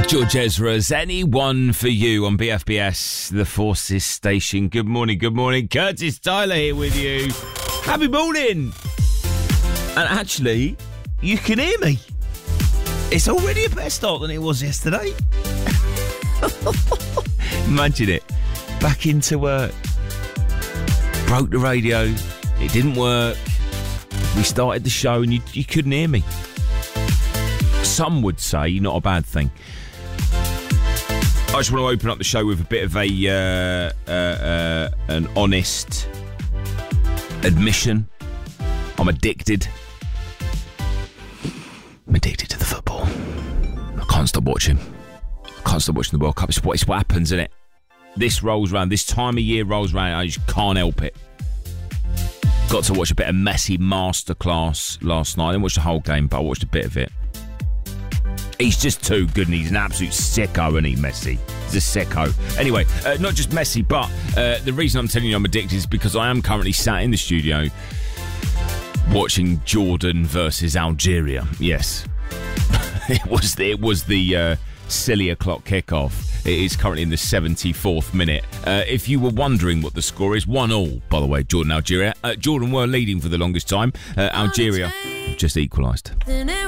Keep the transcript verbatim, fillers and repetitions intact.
George Ezra's Anyone for You on B F B S, the Forces Station. Good morning, good morning. Curtis Tyler here with you. Happy morning. And actually, you can hear me. It's already a better start than it was yesterday. Imagine it. Back into work. Broke the radio. It didn't work. We started the show and you, you couldn't hear me. Some would say not a bad thing. I just want to open up the show with a bit of a uh, uh, uh, an honest admission. I'm addicted. I'm addicted to the football. I can't stop watching. I can't stop watching the World Cup. It's what, it's what happens, isn't it? This rolls around. This time of year rolls around. I just can't help it. Got to watch a bit of Messi masterclass last night. I didn't watch the whole game, but I watched a bit of it. He's just too good, and he's an absolute sicko, isn't he, Messi? He's a sicko. Anyway, uh, not just Messi, but uh, the reason I'm telling you I'm addicted is because I am currently sat in the studio watching Jordan versus Algeria. Yes. it was the, it was the uh, silly o'clock kickoff. It is currently in the seventy-fourth minute. Uh, if you were wondering what the score is, one all, by the way, Jordan, Algeria. Uh, Jordan were leading for the longest time. Uh, Algeria just equalised.